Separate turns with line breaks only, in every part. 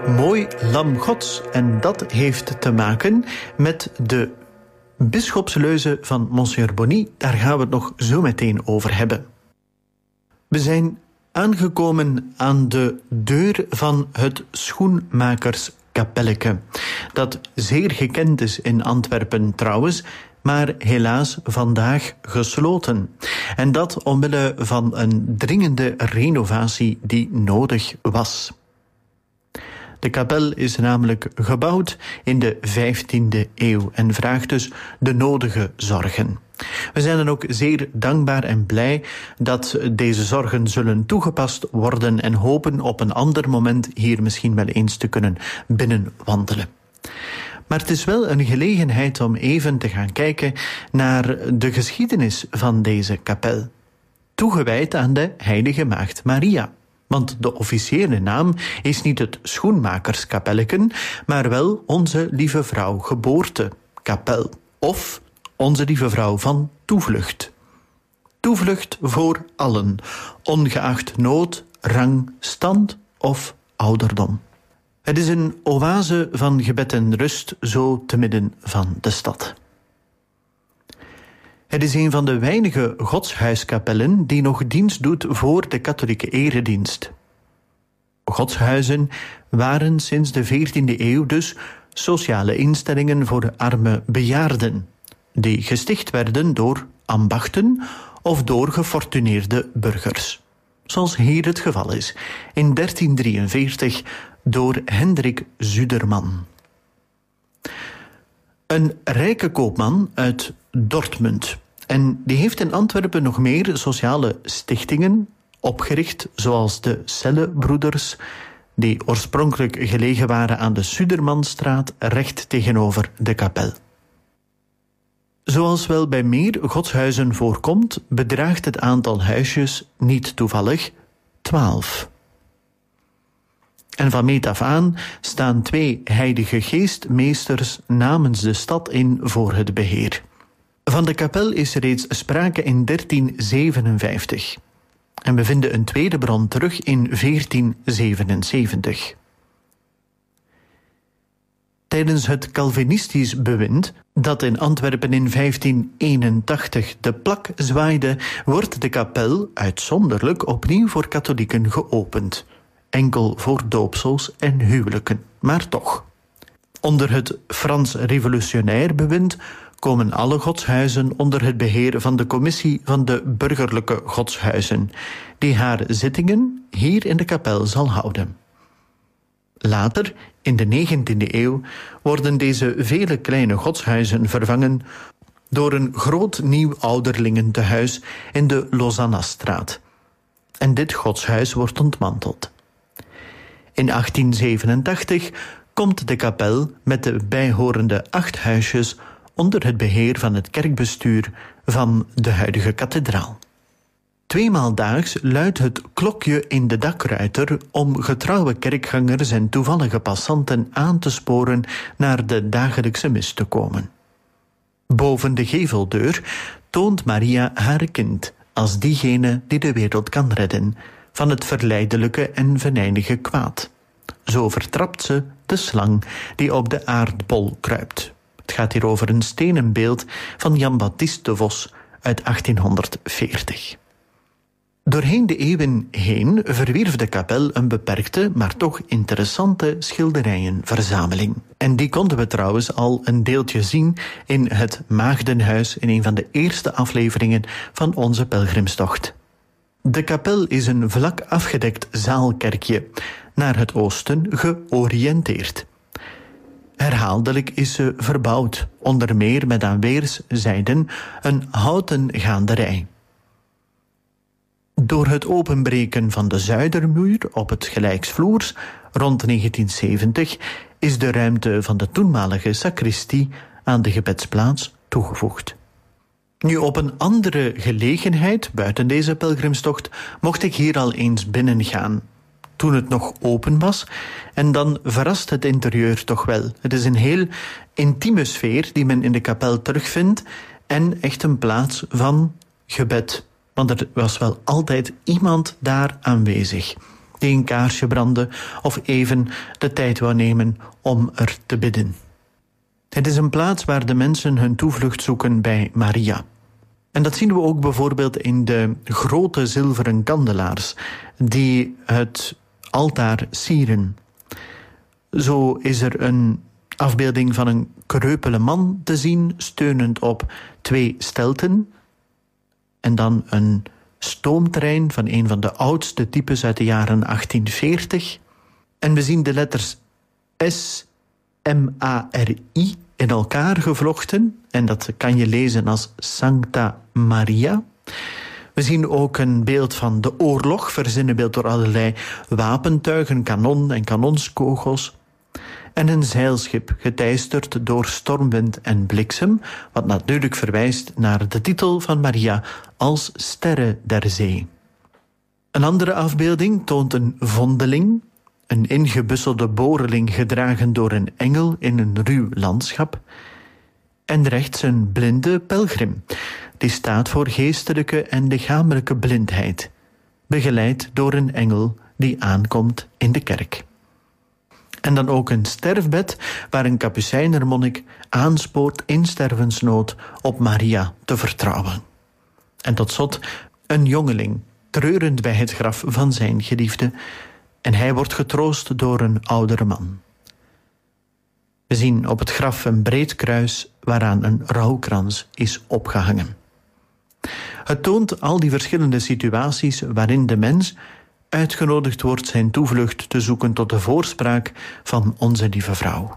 Mooi lam Gods. En dat heeft te maken met de bisschopsleuze van Monsieur Bonny. Daar gaan we het nog zo meteen over hebben. We zijn aangekomen aan de deur van het Schoenmakerskapelleke, dat zeer gekend is in Antwerpen trouwens, maar helaas vandaag gesloten. En dat omwille van een dringende renovatie die nodig was. De kapel is namelijk gebouwd in de 15e eeuw en vraagt dus de nodige zorgen. We zijn dan ook zeer dankbaar en blij dat deze zorgen zullen toegepast worden en hopen op een ander moment hier misschien wel eens te kunnen binnenwandelen. Maar het is wel een gelegenheid om even te gaan kijken naar de geschiedenis van deze kapel, toegewijd aan de Heilige Maagd Maria. Want de officiële naam is niet het Schoenmakerskapelleken, maar wel Onze Lieve Vrouw Geboortekapel of Onze Lieve Vrouw van Toevlucht. Toevlucht voor allen, ongeacht nood, rang, stand of ouderdom. Het is een oase van gebed en rust, zo te midden van de stad. Het is een van de weinige godshuiskapellen die nog dienst doet voor de katholieke eredienst. Godshuizen waren sinds de 14e eeuw dus sociale instellingen voor arme bejaarden, die gesticht werden door ambachten of door gefortuneerde burgers. Zoals hier het geval is, in 1343 door Hendrik Zuderman. Een rijke koopman uit Dortmund. En die heeft in Antwerpen nog meer sociale stichtingen opgericht, zoals de Cellebroeders, die oorspronkelijk gelegen waren aan de Sudermanstraat, recht tegenover de kapel. Zoals wel bij meer godshuizen voorkomt, bedraagt het aantal huisjes niet toevallig 12. En van meet af aan staan 2 heilige geestmeesters namens de stad in voor het beheer. Van de kapel is reeds sprake in 1357. En we vinden een tweede bron terug in 1477. Tijdens het Calvinistisch bewind, dat in Antwerpen in 1581 de plak zwaaide, wordt de kapel uitzonderlijk opnieuw voor katholieken geopend. Enkel voor doopsels en huwelijken, maar toch. Onder het Frans revolutionair bewind komen alle godshuizen onder het beheer van de Commissie van de Burgerlijke Godshuizen, die haar zittingen hier in de kapel zal houden. Later, in de 19e eeuw, worden deze vele kleine godshuizen vervangen door een groot nieuw ouderlingentehuis in de Lausanne-straat. En dit godshuis wordt ontmanteld. In 1887 komt de kapel met de bijhorende 8 huisjes onder het beheer van het kerkbestuur van de huidige kathedraal. 2 maal daags luidt het klokje in de dakruiter om getrouwe kerkgangers en toevallige passanten aan te sporen naar de dagelijkse mis te komen. Boven de geveldeur toont Maria haar kind als diegene die de wereld kan redden van het verleidelijke en venijnige kwaad. Zo vertrapt ze de slang die op de aardbol kruipt. Het gaat hier over een stenen beeld van Jan Baptiste de Vos uit 1840. Doorheen de eeuwen heen verwierf de kapel een beperkte, maar toch interessante schilderijenverzameling. En die konden we trouwens al een deeltje zien in het Maagdenhuis in een van de eerste afleveringen van onze pelgrimstocht. De kapel is een vlak afgedekt zaalkerkje, naar het oosten georiënteerd. Herhaaldelijk is ze verbouwd, onder meer met aan weerszijden een houten gaanderij. Door het openbreken van de zuidermuur op het gelijksvloers rond 1970 is de ruimte van de toenmalige sacristie aan de gebedsplaats toegevoegd. Nu, op een andere gelegenheid, buiten deze pelgrimstocht, mocht ik hier al eens binnengaan, toen het nog open was, en dan verrast het interieur toch wel. Het is een heel intieme sfeer die men in de kapel terugvindt en echt een plaats van gebed. Want er was wel altijd iemand daar aanwezig. die een kaarsje brandde of even de tijd wou nemen om er te bidden. Het is een plaats waar de mensen hun toevlucht zoeken bij Maria. En dat zien we ook bijvoorbeeld in de grote zilveren kandelaars die het altaar sieren. Zo is er een afbeelding van een kreupele man te zien, steunend op 2 stelten. En dan een stoomtrein van een van de oudste types uit de jaren 1840. En we zien de letters S-M-A-R-I in elkaar gevlochten. En dat kan je lezen als Sancta Maria. We zien ook een beeld van de oorlog, verzinnenbeeld door allerlei wapentuigen, kanon en kanonskogels. En een zeilschip geteisterd door stormwind en bliksem, wat natuurlijk verwijst naar de titel van Maria als Sterre der Zee. Een andere afbeelding toont een vondeling, een ingebusselde boreling gedragen door een engel in een ruw landschap. En rechts een blinde pelgrim, die staat voor geestelijke en lichamelijke blindheid, begeleid door een engel die aankomt in de kerk. En dan ook een sterfbed waar een kapucijnermonnik aanspoort in stervensnood op Maria te vertrouwen. En tot slot een jongeling, treurend bij het graf van zijn geliefde, en hij wordt getroost door een oudere man. We zien op het graf een breed kruis waaraan een rouwkrans is opgehangen. Het toont al die verschillende situaties waarin de mens uitgenodigd wordt zijn toevlucht te zoeken tot de voorspraak van onze lieve vrouw.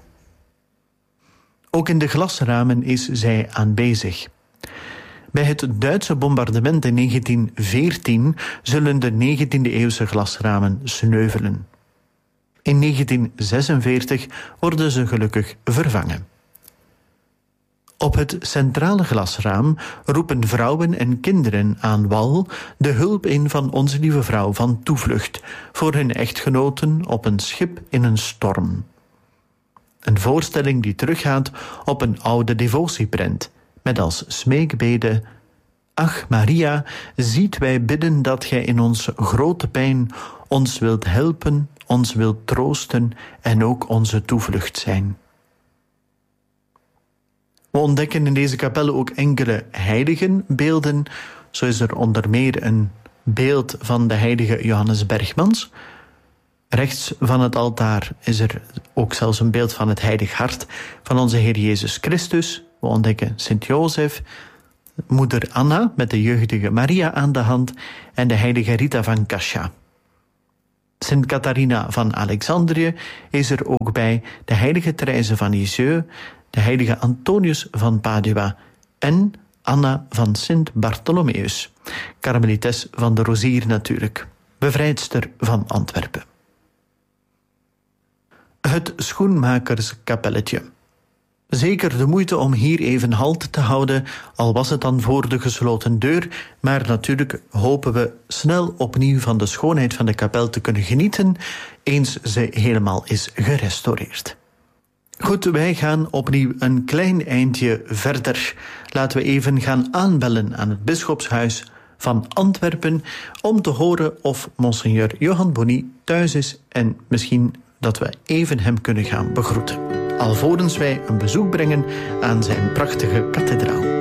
Ook in de glasramen is zij aanwezig. Bij het Duitse bombardement in 1914 zullen de 19e-eeuwse glasramen sneuvelen. In 1946 worden ze gelukkig vervangen. Op het centrale glasraam roepen vrouwen en kinderen aan wal de hulp in van onze lieve vrouw van toevlucht voor hun echtgenoten op een schip in een storm. Een voorstelling die teruggaat op een oude devotieprent met als smeekbede: Ach Maria, ziet wij bidden dat gij in onze grote pijn ons wilt helpen, ons wilt troosten en ook onze toevlucht zijn. We ontdekken in deze kapel ook enkele heiligenbeelden. Zo is er onder meer een beeld van de heilige Johannes Bergmans. Rechts van het altaar is er ook zelfs een beeld van het heilig hart van onze Heer Jezus Christus. We ontdekken Sint-Jozef, moeder Anna met de jeugdige Maria aan de hand en de heilige Rita van Cascia. Sint Catharina van Alexandrië is er ook bij, de heilige Therese van Lisieux, de heilige Antonius van Padua en Anna van Sint Bartholomeus, karmelites van de Rozier natuurlijk, bevrijdster van Antwerpen. Het schoenmakerskapelletje. Zeker de moeite om hier even halt te houden, al was het dan voor de gesloten deur, maar natuurlijk hopen we snel opnieuw van de schoonheid van de kapel te kunnen genieten, eens ze helemaal is gerestaureerd. Goed, wij gaan opnieuw een klein eindje verder. Laten we even gaan aanbellen aan het bisschopshuis van Antwerpen om te horen of monseigneur Johan Bonny thuis is en misschien dat we even hem kunnen gaan begroeten, alvorens wij een bezoek brengen aan zijn prachtige kathedraal.